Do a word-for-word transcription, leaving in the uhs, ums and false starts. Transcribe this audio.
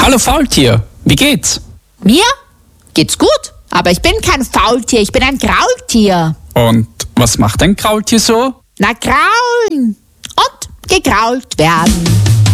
Hallo Faultier, wie geht's? Mir geht's gut, aber ich bin kein Faultier, ich bin ein Graultier. Und was macht ein Kraultier so? Na, kraulen und gekrault werden.